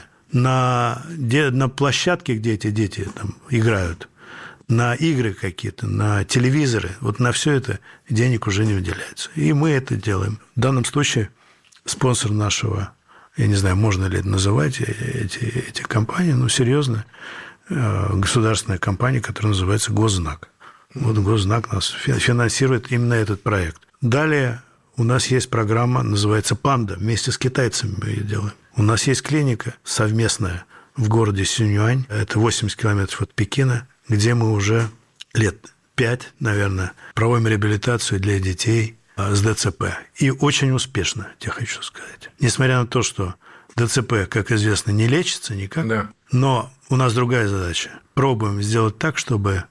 на площадке, где эти дети там играют, на игры какие-то, на телевизоры, вот на все это денег уже не выделяется. И мы это делаем. В данном случае спонсор нашего, я не знаю, можно ли это называть, эти компании, но серьезно, государственная компания, которая называется «Госзнак». Вот Госзнак нас финансирует именно этот проект. Далее у нас есть программа, называется «Панда». Вместе с китайцами мы ее делаем. У нас есть клиника совместная в городе Синьюань. Это 80 километров от Пекина, где мы уже лет 5, наверное, проводим реабилитацию для детей с ДЦП. И очень успешно, я хочу сказать. Несмотря на то, что ДЦП, как известно, не лечится никак, да. Но у нас другая задача. Пробуем сделать так, чтобы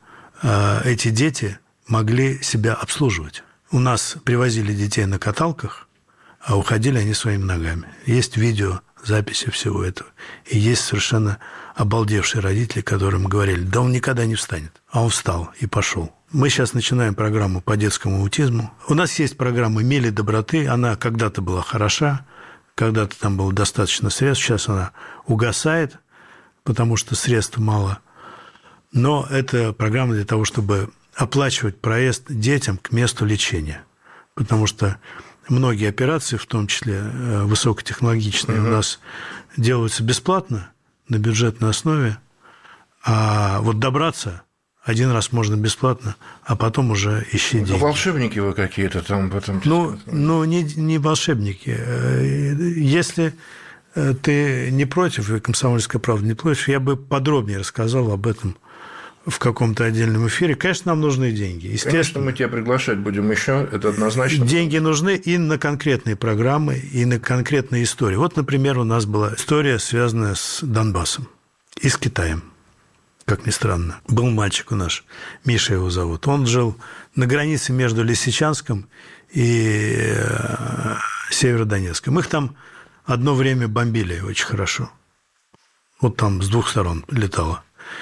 эти дети могли себя обслуживать. У нас привозили детей на каталках, а уходили они своими ногами. Есть видеозаписи всего этого. И есть совершенно обалдевшие родители, которым говорили, да он никогда не встанет. А он встал и пошел. Мы сейчас начинаем программу по детскому аутизму. У нас есть программа «Мили доброты». Она когда-то была хороша, когда-то там было достаточно средств. Сейчас она угасает, потому что средств мало. Но это программа для того, чтобы оплачивать проезд детям к месту лечения. Потому что многие операции, в том числе высокотехнологичные, у нас делаются бесплатно, на бюджетной основе. А вот добраться один раз можно бесплатно, а потом уже ищи деньги. Волшебники вы какие-то там потом... Ну не волшебники. Если ты не против, и «Комсомольская правда» не против, я бы подробнее рассказал об этом в каком-то отдельном эфире. Конечно, нам нужны деньги. Естественно, конечно, мы тебя приглашать будем еще, это однозначно. Деньги нужны и на конкретные программы, и на конкретные истории. Вот, например, у нас была история, связанная с Донбассом и с Китаем, как ни странно. Был мальчик у нас, Миша его зовут. Он жил на границе между Лисичанском и Северодонецком. Их там одно время бомбили очень хорошо. Вот там с 2 сторон летало.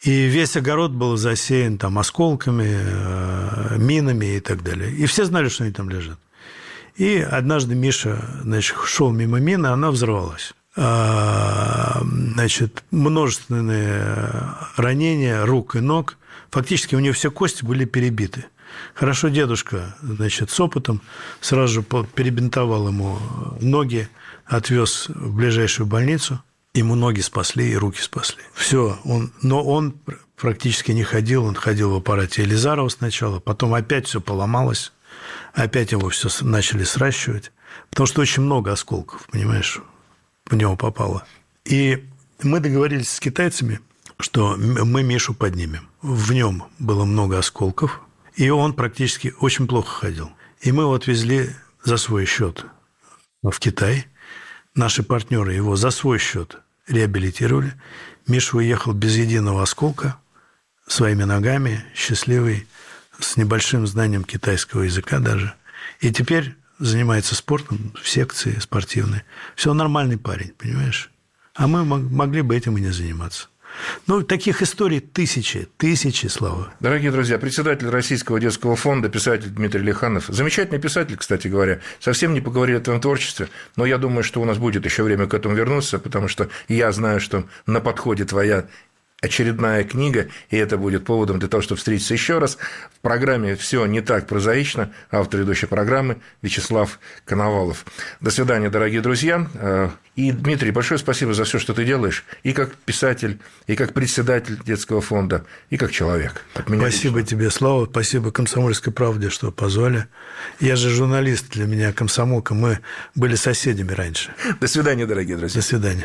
И весь огород был засеян там осколками, минами и так далее. И все знали, что они там лежат. И однажды Миша, значит, шел мимо мины, она взорвалась. Значит, множественные ранения рук и ног. Фактически у нее все кости были перебиты. Хорошо дедушка, значит, с опытом сразу же перебинтовал ему ноги, отвез в ближайшую больницу. Ему ноги спасли и руки спасли. Все, но он практически не ходил, он ходил в аппарате Елизарова сначала, потом опять все поломалось, опять его все начали сращивать, потому что очень много осколков, понимаешь, в него попало. И мы договорились с китайцами, что мы Мишу поднимем. В нем было много осколков, и он практически очень плохо ходил. И мы его отвезли за свой счет в Китай. Наши партнеры его за свой счет реабилитировали. Миша уехал без единого осколка, своими ногами, счастливый, с небольшим знанием китайского языка даже. И теперь занимается спортом в секции спортивной. Все, нормальный парень, понимаешь? А мы могли бы этим и не заниматься. Ну, таких историй тысячи, Слава. Дорогие друзья, председатель Российского детского фонда, писатель Дмитрий Лиханов. Замечательный писатель, кстати говоря. Совсем не поговорили о твоем творчестве, но я думаю, что у нас будет еще время к этому вернуться, потому что я знаю, что на подходе твоя очередная книга, и это будет поводом для того, чтобы встретиться еще раз. В программе «Все не так прозаично». Автор ведущей программы Вячеслав Коновалов. До свидания, дорогие друзья. И, Дмитрий, большое спасибо за все, что ты делаешь, и как писатель, и как председатель детского фонда, и как человек. Спасибо лично тебе, Слава, спасибо «Комсомольской правде», что позвали. Я же журналист, для меня комсомолка, мы были соседями раньше. До свидания, дорогие друзья. До свидания.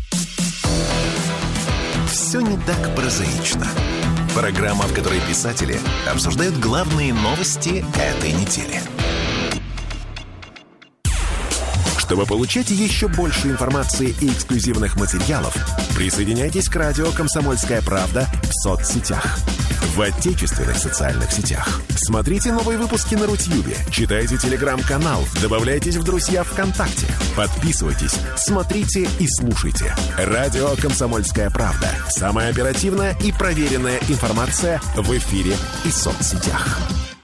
«Все не так прозаично». Программа, в которой писатели обсуждают главные новости этой недели. Чтобы получать еще больше информации и эксклюзивных материалов, присоединяйтесь к радио «Комсомольская правда» в соцсетях. В отечественных социальных сетях. Смотрите новые выпуски на Рутьюбе, читайте телеграм-канал, добавляйтесь в друзья ВКонтакте, подписывайтесь, смотрите и слушайте. Радио «Комсомольская правда». Самая оперативная и проверенная информация в эфире и соцсетях.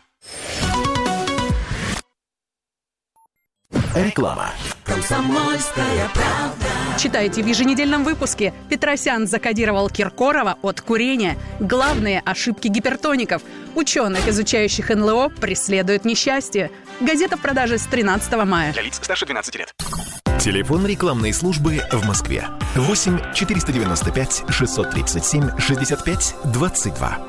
Реклама. «Комсомольская правда». Читайте в еженедельном выпуске. Петросян закодировал Киркорова от курения. Главные ошибки гипертоников. Ученых, изучающих НЛО, преследует несчастье. Газета в продаже с 13 мая. Для лиц старше 12 лет. Телефон рекламной службы в Москве. 8 495 637 65 22.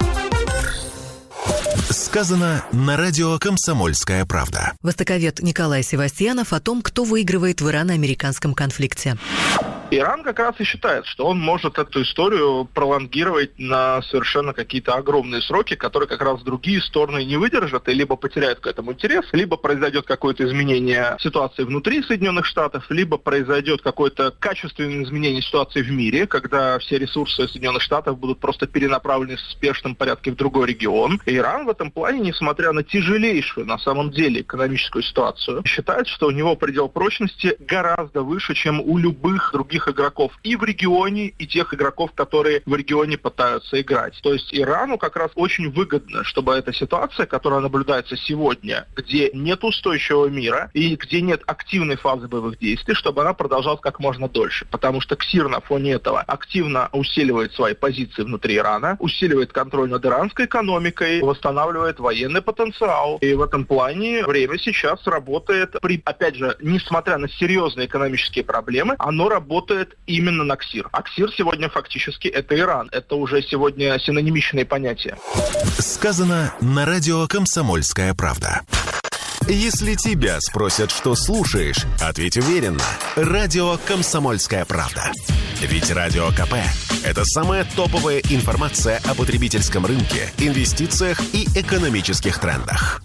Сказано на радио «Комсомольская правда». Востоковед Николай Севастьянов о том, кто выигрывает в ирано-американском конфликте. Иран как раз и считает, что он может эту историю пролонгировать на совершенно какие-то огромные сроки, которые как раз другие стороны не выдержат и либо потеряют к этому интерес, либо произойдет какое-то изменение ситуации внутри Соединенных Штатов, либо произойдет какое-то качественное изменение ситуации в мире, когда все ресурсы Соединенных Штатов будут просто перенаправлены в спешном порядке в другой регион. И Иран в этом плане, несмотря на тяжелейшую на самом деле экономическую ситуацию, считает, что у него предел прочности гораздо выше, чем у любых других игроков и в регионе, и тех игроков, которые в регионе пытаются играть. То есть Ирану как раз очень выгодно, чтобы эта ситуация, которая наблюдается сегодня, где нет устойчивого мира и где нет активной фазы боевых действий, чтобы она продолжалась как можно дольше. Потому что КСИР на фоне этого активно усиливает свои позиции внутри Ирана, усиливает контроль над иранской экономикой, восстанавливает военный потенциал. И в этом плане время сейчас работает, опять же, несмотря на серьезные экономические проблемы, оно работает именно на КСИР. А КСИР сегодня фактически это Иран. Это уже сегодня синонимичные понятия. Сказано на радио «Комсомольская правда». Если тебя спросят, что слушаешь, ответь уверенно. Радио «Комсомольская правда». Ведь Радио КП – это самая топовая информация о потребительском рынке, инвестициях и экономических трендах.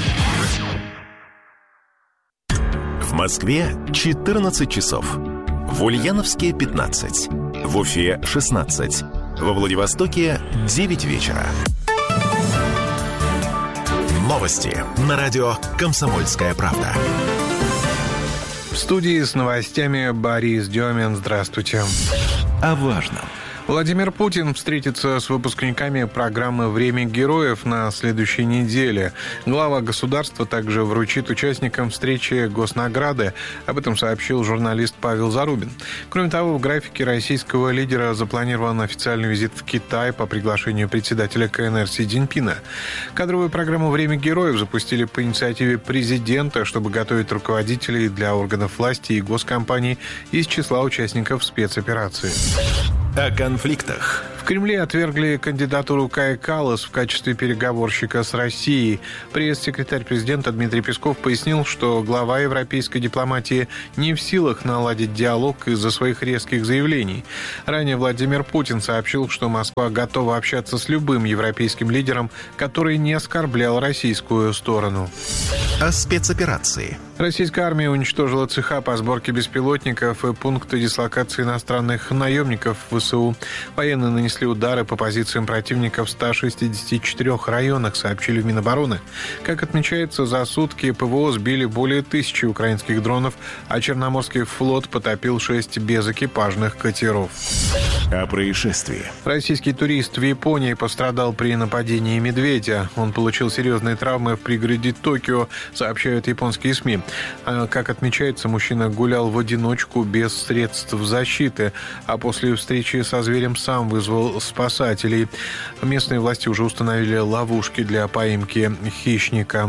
В Москве 14 часов. В Ульяновске 15. В Уфе 16. Во Владивостоке 9 вечера. Новости на радио «Комсомольская правда». В студии с новостями Борис Демин. Здравствуйте. О важном. Владимир Путин встретится с выпускниками программы «Время героев» на следующей неделе. Глава государства также вручит участникам встречи госнаграды. Об этом сообщил журналист Павел Зарубин. Кроме того, в графике российского лидера запланирован официальный визит в Китай по приглашению председателя КНР Си Цзиньпина. Кадровую программу «Время героев» запустили по инициативе президента, чтобы готовить руководителей для органов власти и госкомпаний из числа участников спецоперации. О конфликтах. В Кремле отвергли кандидатуру Каи Каллас в качестве переговорщика с Россией. Пресс-секретарь президента Дмитрий Песков пояснил, что глава европейской дипломатии не в силах наладить диалог из-за своих резких заявлений. Ранее Владимир Путин сообщил, что Москва готова общаться с любым европейским лидером, который не оскорблял российскую сторону. О спецоперации. Российская армия уничтожила цеха по сборке беспилотников и пункты дислокации иностранных наемников в ВСУ. Военные нанесли удары по позициям противника в 164 районах, сообщили в Минобороны. Как отмечается, за сутки ПВО сбили более 1000 украинских дронов, а Черноморский флот потопил 6 безэкипажных катеров. О происшествии. Российский турист в Японии пострадал при нападении медведя. Он получил серьезные травмы в пригороде Токио, сообщают японские СМИ. Как отмечается, мужчина гулял в одиночку без средств защиты, а после встречи со зверем сам вызвал спасателей. Местные власти уже установили ловушки для поимки хищника.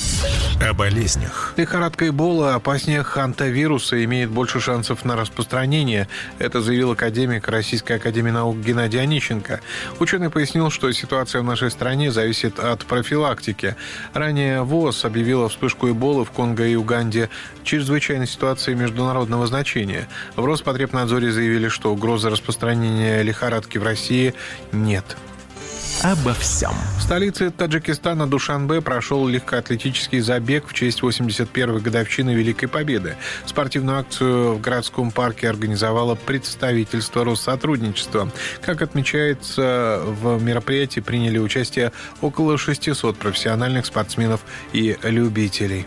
О болезнях. Лихорадка Эбола опаснее хантавируса, имеет больше шансов на распространение. Это заявил академик Российской академии наук Геннадий Онищенко. Ученый пояснил, что ситуация в нашей стране зависит от профилактики. Ранее ВОЗ объявила вспышку Эболы в Конго и Уганде чрезвычайной ситуацией международного значения. В Роспотребнадзоре заявили, что угрозы распространения лихорадки в России нет. Обо всем. В столице Таджикистана Душанбе прошел легкоатлетический забег в честь 81-й годовщины Великой Победы. Спортивную акцию в городском парке организовало представительство Россотрудничества. Как отмечается, в мероприятии приняли участие около 600 профессиональных спортсменов и любителей.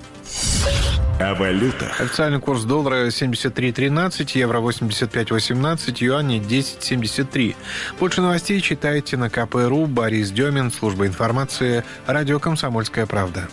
О валютах. Официальный курс доллара 73.13, евро 85.18, юани 10.73. Больше новостей читайте на КП.ру. Борис Демин, служба информации, радио «Комсомольская правда».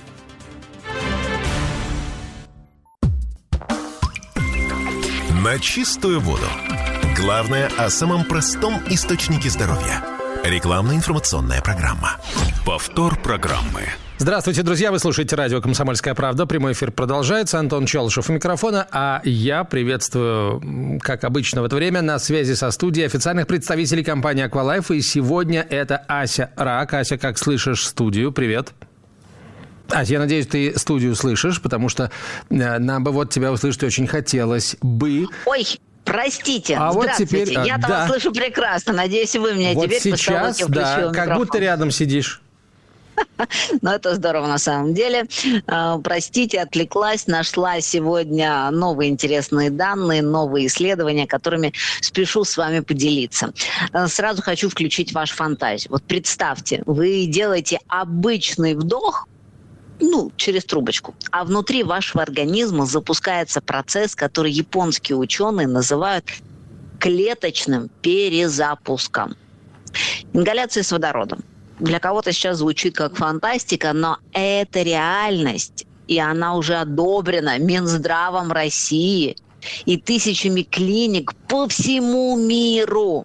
На чистую воду. Главное о самом простом источнике здоровья. Рекламно-информационная программа. Повтор программы. Здравствуйте, друзья! Вы слушаете радио «Комсомольская правда». Прямой эфир продолжается. Антон Челышев у микрофона. А я приветствую, как обычно в это время, на связи со студией официальных представителей компании «Аквалайф». И сегодня это Ася Рак. Ася, как слышишь студию? Привет. Ася, я надеюсь, ты студию слышишь, потому что нам бы вот тебя услышать очень хотелось бы. Ой! Простите, а здравствуйте. Вот теперь, я-то вас слышу прекрасно. Надеюсь, вы меня вот теперь сейчас, да, как микрофон. будто рядом сидишь. Ну, это здорово на самом деле. Простите, отвлеклась. Нашла сегодня новые интересные данные, новые исследования, которыми спешу с вами поделиться. Сразу хочу включить вашу фантазию. Вот представьте, вы делаете обычный вдох, через трубочку. А внутри вашего организма запускается процесс, который японские ученые называют клеточным перезапуском. Ингаляция с водородом. Для кого-то сейчас звучит как фантастика, но это реальность. И она уже одобрена Минздравом России и тысячами клиник по всему миру.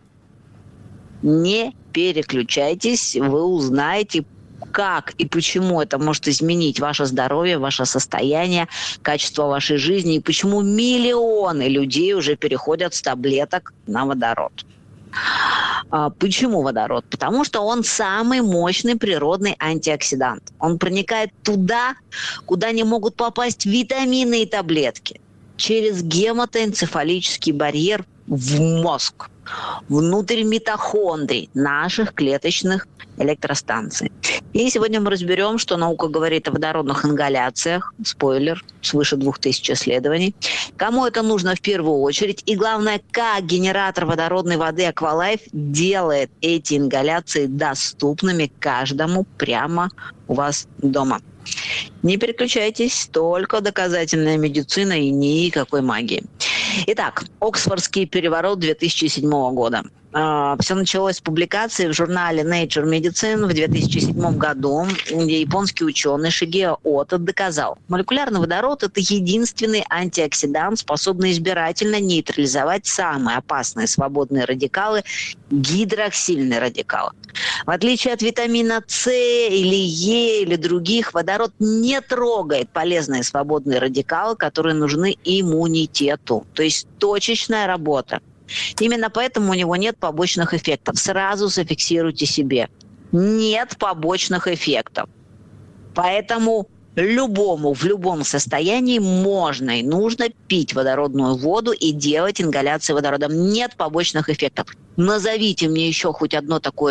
Не переключайтесь, вы узнаете, как и почему это может изменить ваше здоровье, ваше состояние, качество вашей жизни, и почему миллионы людей уже переходят с таблеток на водород. Почему водород? Потому что он самый мощный природный антиоксидант. Он проникает туда, куда не могут попасть витамины и таблетки. Через гематоэнцефалический барьер в мозг, внутрь митохондрий, наших клеточных электростанций. И сегодня мы разберем, что наука говорит о водородных ингаляциях. Спойлер, свыше 2000 исследований. Кому это нужно в первую очередь. И главное, как генератор водородной воды Аквалайф делает эти ингаляции доступными каждому прямо у вас дома. Не переключайтесь, только доказательная медицина и никакой магии. Итак, Оксфордский переворот 2007 года. Все началось с публикации в журнале Nature Medicine в 2007 году, где японский ученый Шигео Ото доказал, молекулярный водород – это единственный антиоксидант, способный избирательно нейтрализовать самые опасные свободные радикалы – гидроксильные радикалы. В отличие от витамина С или Е или других, водород не трогает полезные свободные радикалы, которые нужны иммунитету. То есть точечная работа. Именно поэтому у него нет побочных эффектов. Сразу зафиксируйте себе. Нет побочных эффектов. Поэтому любому в любом состоянии можно и нужно пить водородную воду и делать ингаляции водородом. Нет побочных эффектов. Назовите мне еще хоть одно такое